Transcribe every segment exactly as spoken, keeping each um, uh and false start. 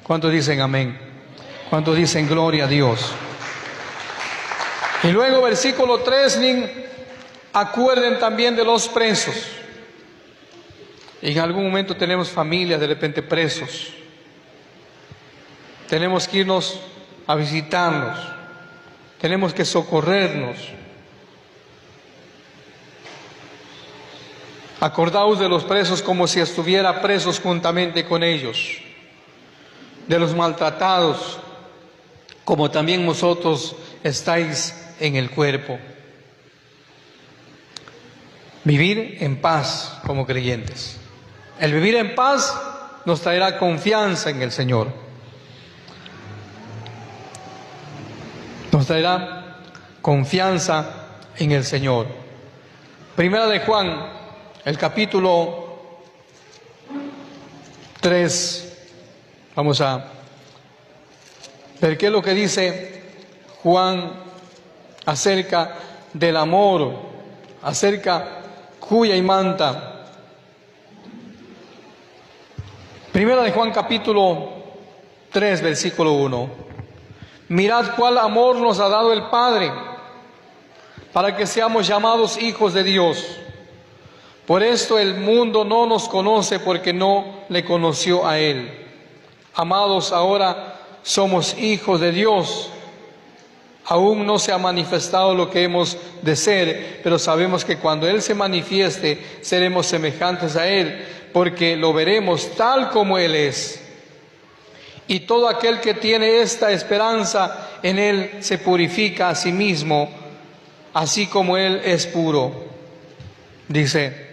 ¿Cuántos dicen amén? ¿Cuántos dicen gloria a Dios? Y luego versículo tres, acuerden también de los presos. En algún momento tenemos familias de repente presos. Tenemos que irnos a visitarlos. Tenemos que socorrernos. Acordaos de los presos como si estuviera presos juntamente con ellos. De los maltratados, como también vosotros estáis en el cuerpo. Vivir en paz como creyentes. El vivir en paz nos traerá confianza en el Señor. Nos traerá confianza en el Señor. Primera de Juan, el capítulo tres. Vamos a ver qué es lo que dice Juan acerca del amor, acerca cuya y manta. Primera de Juan capítulo tres, versículo uno. Mirad cuál amor nos ha dado el Padre, para que seamos llamados hijos de Dios. Por esto el mundo no nos conoce, porque no le conoció a Él. Amados, ahora somos hijos de Dios. Aún no se ha manifestado lo que hemos de ser, pero sabemos que cuando Él se manifieste, seremos semejantes a Él, porque lo veremos tal como Él es. Y todo aquel que tiene esta esperanza en Él se purifica a sí mismo, así como Él es puro. Dice,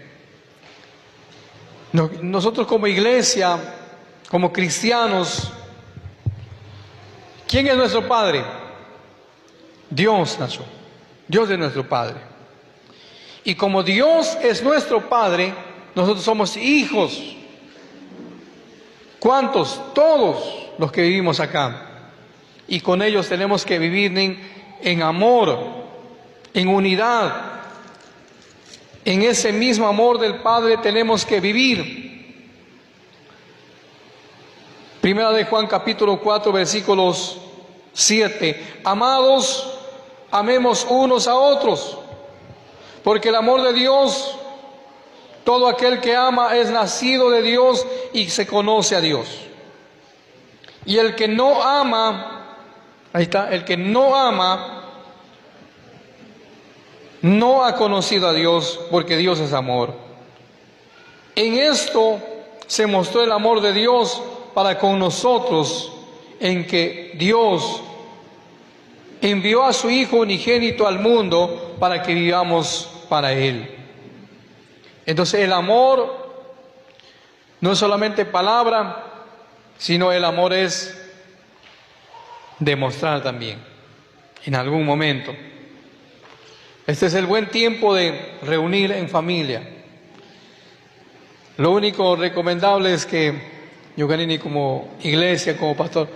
nosotros como iglesia, como cristianos, ¿quién es nuestro Padre? Dios, Nacho. Dios es nuestro Padre. Y como Dios es nuestro Padre, nosotros somos hijos. ¿Cuántos? Todos los que vivimos acá. Y con ellos tenemos que vivir en, en amor, en unidad. En ese mismo amor del Padre tenemos que vivir. Primera de Juan capítulo cuatro, versículos siete. Amados, amemos unos a otros, porque el amor de Dios, todo aquel que ama es nacido de Dios y se conoce a Dios. Y el que no ama, ahí está, el que no ama, no ha conocido a Dios, porque Dios es amor. En esto se mostró el amor de Dios para con nosotros, en que Dios envió a su Hijo unigénito al mundo para que vivamos para Él. Entonces el amor no es solamente palabra, sino el amor es demostrar también, en algún momento. Este es el buen tiempo de reunir en familia. Lo único recomendable es que Yoganini, como iglesia, como pastor,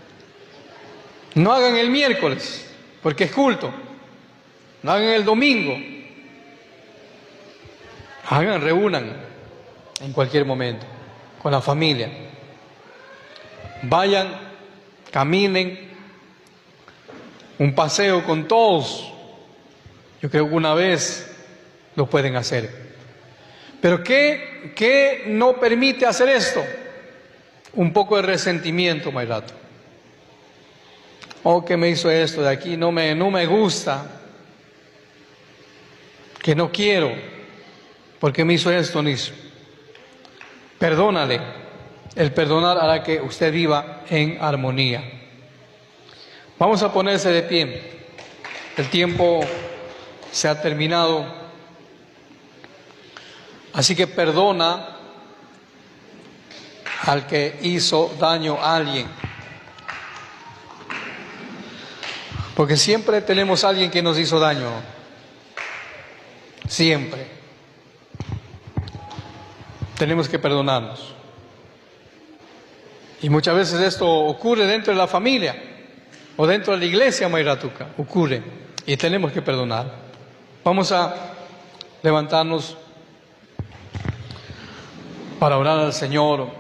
no hagan el miércoles, porque es culto. No hagan el domingo. Hagan, reúnan en cualquier momento con la familia. Vayan, caminen, un paseo con todos. Yo creo que una vez lo pueden hacer. Pero ¿qué, qué no permite hacer esto? Un poco de resentimiento, Mayrato. Oh, que me hizo esto de aquí, no me, no me gusta, que no quiero, porque me hizo esto, no hizo. Perdónale. El perdonar hará que usted viva en armonía. Vamos a ponerse de pie. El tiempo se ha terminado. Así que perdona al que hizo daño a alguien. Porque siempre tenemos a alguien que nos hizo daño. Siempre. Tenemos que perdonarnos. Y muchas veces esto ocurre dentro de la familia o dentro de la iglesia, Mayratuca. Ocurre. Y tenemos que perdonar. Vamos a levantarnos para orar al Señor.